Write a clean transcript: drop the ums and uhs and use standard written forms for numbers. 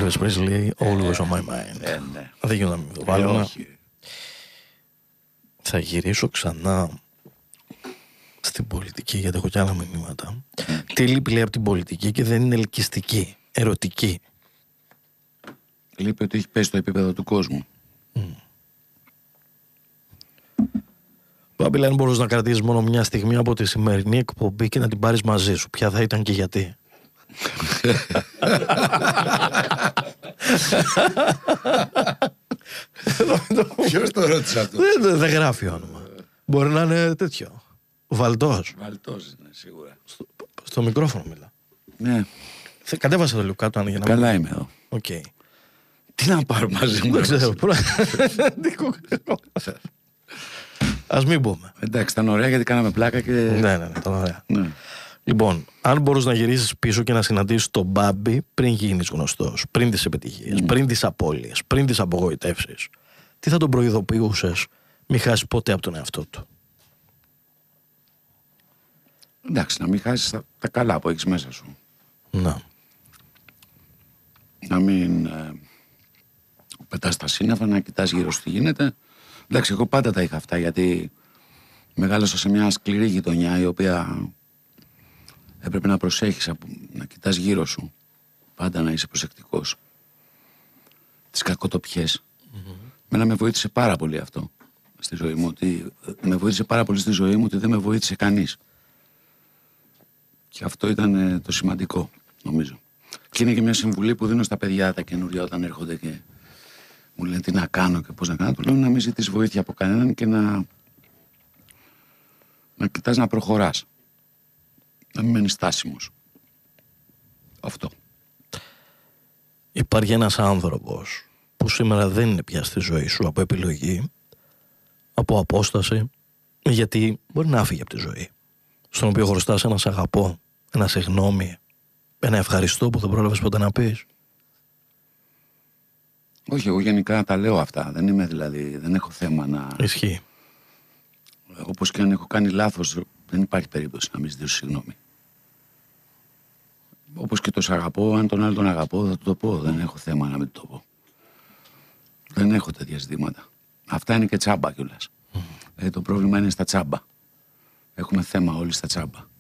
Elvis Presley, Always on my mind. Ναι. Δεν γίνεται να μην το βάλουμε. Θα γυρίσω ξανά στην πολιτική, γιατί έχω κι άλλα μηνύματα. Τι λείπει, λέει, από την πολιτική και δεν είναι ελκυστική, ερωτική. Λείπει ότι έχει πέσει στο επίπεδο του κόσμου. Πάπη, αν μπορείς να κρατήσεις μόνο μια στιγμή από τη σημερινή εκπομπή και να την πάρεις μαζί σου, ποια θα ήταν και γιατί? Ποιος το ρώτησε αυτό? Δεν γράφει όνομα. Μπορεί να είναι τέτοιο. Βαλτός. Βαλτός είναι σίγουρα. Στο μικρόφωνο μιλά. Ναι. Κατέβασα το λίγο κάτω για να... Καλά είμαι εδώ. Οκ. Τι να πάρω μαζί μου? Δεν ξέρω. Ας μην πούμε. Εντάξει, ήταν ωραία γιατί κάναμε πλάκα και... Ναι, ήταν ωραία. Ναι. Λοιπόν, αν μπορείς να γυρίσεις πίσω και να συναντήσεις τον Μπάμπη πριν γίνεις γνωστός, πριν τις επιτυχίες, πριν τις απώλειες, πριν τις απογοητεύσεις, τι θα τον προειδοποιούσες μη χάσει ποτέ από τον εαυτό του? Εντάξει, να μην χάσεις τα καλά που έχεις μέσα σου. Να. Να μην πετάς τα σύννεφα, να κοιτάς γύρω σου τι γίνεται. Εντάξει, εγώ πάντα τα είχα αυτά, γιατί μεγάλωσα σε μια σκληρή γειτονιά η οποία έπρεπε να προσέχεις, να κοιτάς γύρω σου. Πάντα να είσαι προσεκτικός. Τις κακοτοπιές. Μένα με βοήθησε πάρα πολύ αυτό στη ζωή μου. Με βοήθησε πάρα πολύ στη ζωή μου ότι δεν με βοήθησε κανείς. Και αυτό ήταν το σημαντικό, νομίζω. Και είναι και μια συμβουλή που δίνω στα παιδιά τα καινούρια όταν έρχονται και μου λένε τι να κάνω και πώς να κάνω. Του λέω να μην ζητείς βοήθεια από κανέναν και να κοιτάς να προχωράς. Να μην μένεις στάσιμος. Αυτό. Υπάρχει ένας άνθρωπος που σήμερα δεν είναι πια στη ζωή σου από επιλογή, από απόσταση, γιατί μπορεί να φύγει από τη ζωή, στον οποίο χρωστάς ένα σ' αγαπώ, ένα συγγνώμη, ένα ευχαριστώ που δεν πρόλαβες ποτέ να πεις? Όχι, εγώ γενικά τα λέω αυτά. Δεν είμαι δηλαδή, δεν έχω θέμα να... Ισχύει. Όπως και αν έχω κάνει λάθος, δεν υπάρχει περίπτωση να μην ζητήσω συγγνώμη. Όπως και το σ' αγαπώ, αν τον άλλο τον αγαπώ, θα του το πω. Δεν έχω θέμα να μην το πω. Δεν έχω τέτοια ζητήματα. Αυτά είναι και τσάμπα κιόλας. Δηλαδή το πρόβλημα είναι στα τσάμπα. Έχουμε θέμα όλοι στα τσάμπα.